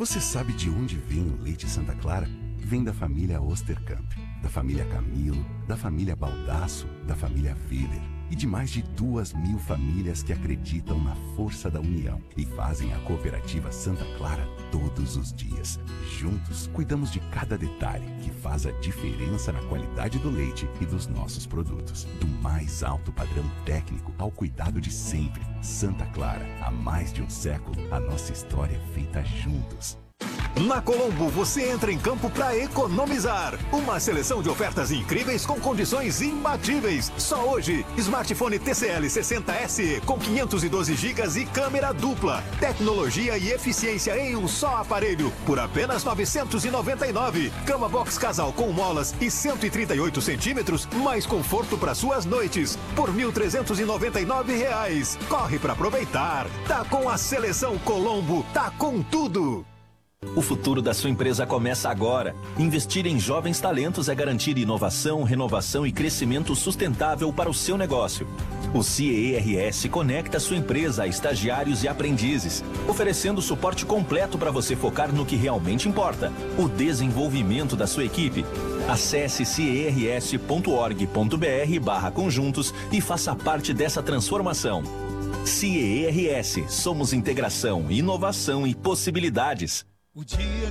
Você sabe de onde vem o leite Santa Clara? Vem da família Osterkamp, da família Camilo, da família Baldasso, da família Willer e de mais de 2.000 famílias que acreditam na força da união e fazem a cooperativa Santa Clara todos os dias. Juntos, cuidamos de cada detalhe que faz a diferença na qualidade do leite e dos nossos produtos. Do mais alto padrão técnico ao cuidado de sempre. Santa Clara, há mais de um século, a nossa história é feita juntos. Na Colombo, você entra em campo para economizar. Uma seleção de ofertas incríveis com condições imbatíveis. Só hoje, smartphone TCL 60S com 512 GB e câmera dupla. Tecnologia e eficiência em um só aparelho por apenas R$ 999. Cama box casal com molas e 138 centímetros, mais conforto para suas noites por R$ 1.399. Corre para aproveitar. Tá com a seleção Colombo, tá com tudo. O futuro da sua empresa começa agora. Investir em jovens talentos é garantir inovação, renovação e crescimento sustentável para o seu negócio. O CERS conecta sua empresa a estagiários e aprendizes, oferecendo suporte completo para você focar no que realmente importa, o desenvolvimento da sua equipe. Acesse cers.org.br/conjuntos e faça parte dessa transformação. CERS, somos integração, inovação e possibilidades. O dia